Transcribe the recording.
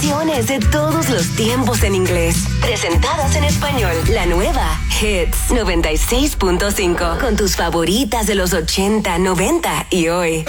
canciones de todos los tiempos en inglés, presentadas en español. La nueva Hits 96.5, con tus favoritas de los 80, 90 y hoy.